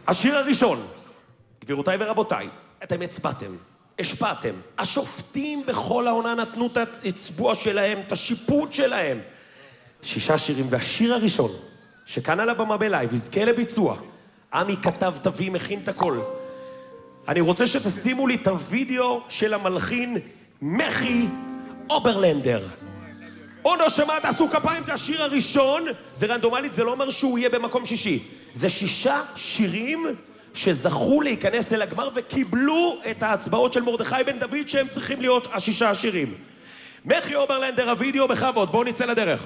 השיר הראשון, גבירותיי ורבותיי, אתם הצבעתם, השפעתם, השופטים בכל העונה נתנו את הצבוע שלהם, את השיפוט שלהם. 6 שירים, והשיר הראשון, שכאן על הבמה בלייב, יזכה לביצוע. עמי כתב, תביא, מכין את הכל. אני רוצה שתשימו לי את הוידאו של המלחין מחי אוברלנדר. אונו שמה, תעשו כפיים, זה השיר הראשון, זה רנדומלית, זה לא אומר שהוא יהיה במקום שישי. זה 6 שירים שזכו להיכנס אל הגמר וקיבלו את ההצבעות של מרדכי בן דוד שהם צריכים להיות 6 השירים. מחי אוברלנדר, הוידאו בכבוד, בואו נצא לדרך.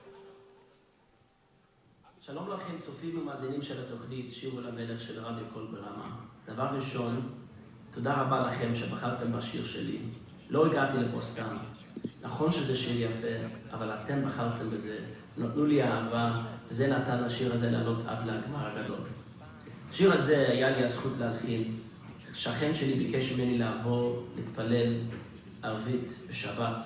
שלום לכם, צופים ומאזינים של התוכנית שירו למלך של רדיו קול ברמה. דבר ראשון, תודה רבה לכם שבחרתם בשיר שלי. לא הגעתי לפה סתם. נכון שזה שיר יפה, אבל אתם בחרתם בזה, נתנו לי אהבה, וזה נתן לשיר הזה לעלות עד לגמר הגדול. השיר הזה היה לי הזכות להלחין. שכן שלי ביקש ממני לעבור, להתפלל ערבית בשבת.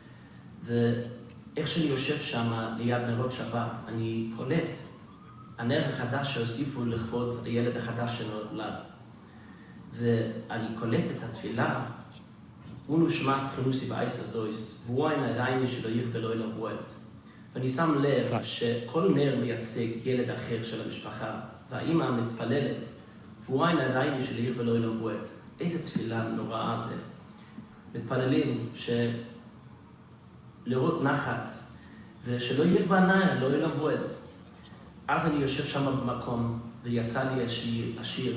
ואיך שאני יושב שם ליד נרות שבת, אני קולט הנר החדש שהוסיפו לכבוד הילד החדש שנולד. ואני קולט את התפילה, אונו שמאסט חנוסי באייס הזויס, והוא אין עדיין שלא יכבלו אל הבועד. ואני שם לב שכל נר מייצג ילד אחר של המשפחה, והאימא מתפללת, והוא אין עדיין שלא יכבלו אל הבועד. איזה תפילה נוראה זה. מתפללים לראות נחת, ושלא יהיה בעיניים, לא יהיה לבועד. אז אני יושב שם במקום, ויצא לי השיר,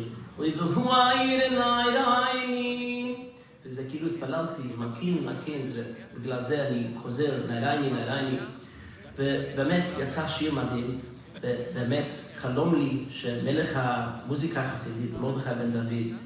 וזה כאילו התפללתי, מקין, בגלל זה אני חוזר, נעלייני, ובאמת יצא שיר מדהים, ובאמת חלום לי שמלך המוזיקה החסידית, מרדכי בן דוד,